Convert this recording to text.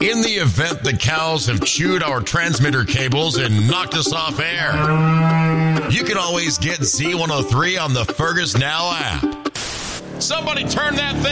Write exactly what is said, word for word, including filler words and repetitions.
In the event the cows have chewed our transmitter cables and knocked us off air, you can always get Z one oh three on the Fergus Now app. Somebody turn that thing